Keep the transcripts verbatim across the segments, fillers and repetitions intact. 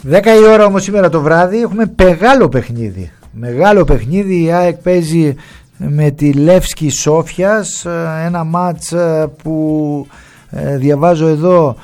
δέκα η ώρα όμως σήμερα το βράδυ έχουμε μεγάλο παιχνίδι. Μεγάλο παιχνίδι, η ΑΕΚ παίζει με τη Λεύσκη Σόφιας, ένα μάτς που διαβάζω εδώ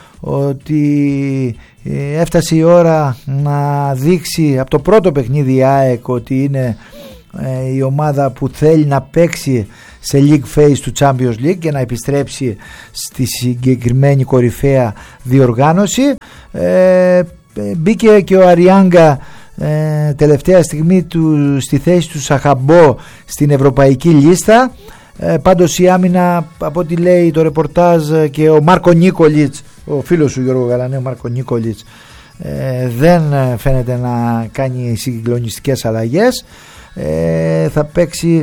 ότι έφτασε η ώρα να δείξει από το πρώτο παιχνίδι η ΑΕΚ ότι είναι η ομάδα που θέλει να παίξει σε League Phase του Champions League και να επιστρέψει στη συγκεκριμένη κορυφαία διοργάνωση. ε, μπήκε και ο Αριάγκα ε, τελευταία στιγμή του, στη θέση του Σαχαμπό στην ευρωπαϊκή λίστα. ε, πάντως η άμυνα, από ό,τι λέει το ρεπορτάζ, και ο Μάρκο Νίκολιτς, ο φίλος σου Γιώργο Γαλανέ, ο Μάρκο Νίκολιτς, ε, δεν φαίνεται να κάνει συγκλονιστικές αλλαγές. Ε, θα παίξει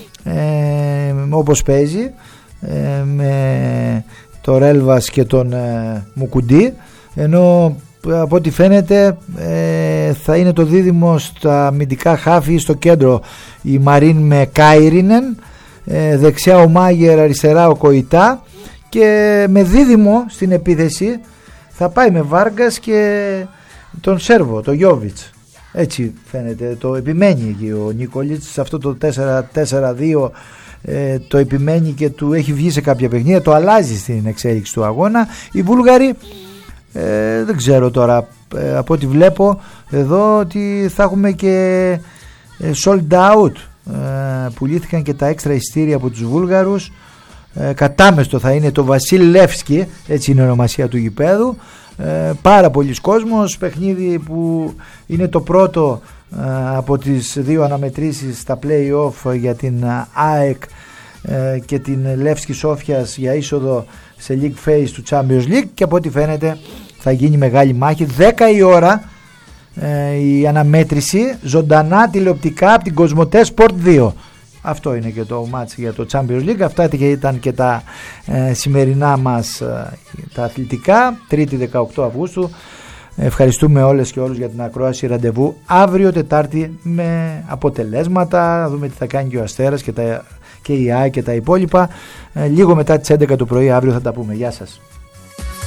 ε, όπως παίζει, ε, με το Ρέλβας και τον ε, Μουκουντή, ενώ από ό,τι φαίνεται ε, θα είναι το δίδυμο στα αμυντικά χάφη, στο κέντρο η Μαρίν με Κάιρινεν, ε, δεξιά ο Μάγερ, αριστερά ο Κοϊτά, και με δίδυμο στην επίθεση θα πάει με Βάργκας και τον Σέρβο, τον Γιόβιτς. Έτσι φαίνεται, το επιμένει εκεί ο Νίκολιτς σε αυτό το τέσσερα τέσσερα δύο, ε, το επιμένει και του έχει βγει σε κάποια παιχνίδια, το αλλάζει στην εξέλιξη του αγώνα. Οι Βούλγαροι ε, δεν ξέρω τώρα, ε, από ό,τι βλέπω εδώ, ότι θα έχουμε και ε, sold out, ε, πουλήθηκαν και τα έξτρα ειστήρια από τους Βούλγαρους. ε, κατάμεστο θα είναι το Βασίλ Λεύσκι, έτσι είναι η ονομασία του γηπέδου. Ε, πάρα πολλοί κόσμος, παιχνίδι που είναι το πρώτο ε, από τις δύο αναμετρήσεις στα play-off για την ΑΕΚ ε, και την Λεύσκη Σόφιας για είσοδο σε League Phase του Champions League, και από ό,τι φαίνεται θα γίνει μεγάλη μάχη. Δέκα η ώρα ε, η αναμέτρηση, ζωντανά τηλεοπτικά από την Κοσμοτέ Sport δύο. Αυτό είναι και το μάτς για το Champions League. Αυτά ήταν και τα ε, σημερινά μας ε, τα αθλητικά, Τρίτη δεκαοκτώ Αυγούστου. Ευχαριστούμε όλες και όλους για την ακρόαση. Ραντεβού αύριο Τετάρτη με αποτελέσματα, να δούμε τι θα κάνει και ο Αστέρας και, τα, και η ΑΕΚ και τα υπόλοιπα. ε, λίγο μετά τις έντεκα το πρωί αύριο θα τα πούμε. Γεια σας.